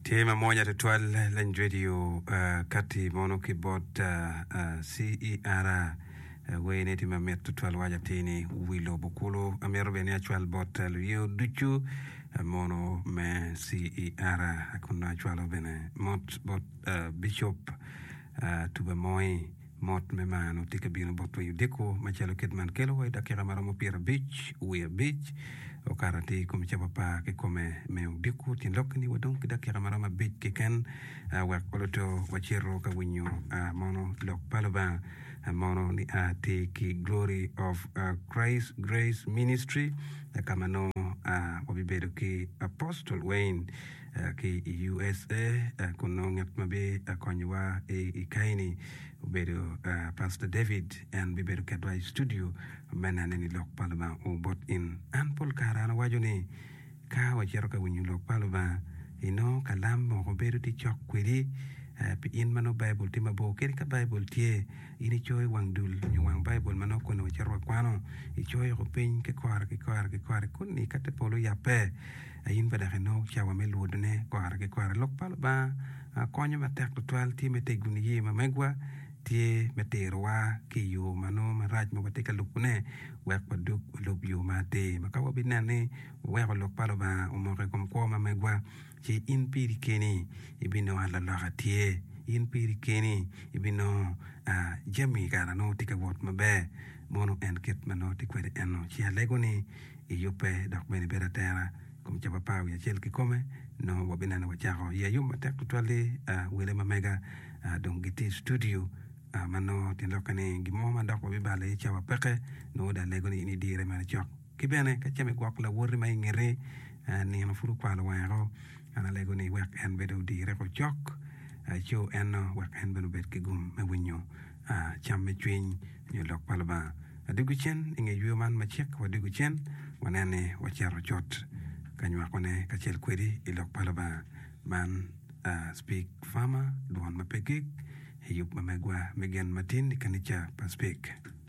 Tema moja tutual len radio kati mono keyboard CER wene tima met tutual waja tini wilo bukulo amero bene actual bot yo duchu mono me CER akuna actual bene mot bot bishop tuba moi mot me mano tika bino bot yu deko machalo kedman kelo wa dakira maramo pira beach we beach o karate comme chapa pa ke come me diku tin lokni wadon ke dakira marama beach ke kan wa koloto wachiro ka winyo mono lok palaba mono ni te ki glory of Christ Grace Ministry kama no wabibedo ki Apostle Wayne ki USA kuno ngat mabe konywa ikaini ubedo Pastor David and bibedo kadwa studio manane ni lok palaba o bot in anpol karana wajoni ka wachiro ka winyo lok palaba ino kalam mo bedo ti chok kwiri pi in mano Bible ti mabo keri ka Bible tie ini choy wangdul ni wang Bible mano kono chero kwano I choy ko pin ke kwar kun ni kate polo yape ayin bada no chawa meludne kwar lok palba konyo matek total ti mete guni yema megwa tie meterwa ki yo mano maraj mo batika lukune wek paduk lub yo mate makawa binane wek lok palba umore kom kwa megwa ci in piri keni ibino ala lagatie in piri keni ibino jami gara no tika wot mabe mono en ket mano tikwede eno ci alegoni yope dak beni beratera kom chapa pawi ya chel ki come no wabinana wachako ya yuma tek tutwali wele mamega dongiti studio mano tin lokane gimo ma dak wabibale chawa peke no da legoni ini dire mara chok kibene ka cheme gwak la wori mai ngere ni no furu kwala waro ana lego ni wek en bedo di reko chok cho en wek en bedo bet kigum me winyo cham me twin ni lok palba adigu chen inge yuman ma chek wadigu chen wanane wacharo chot kanywa kone kachel kweri ilok palba man speak farmer duan mapegik yup mamegwa megen matin kanicha pa speak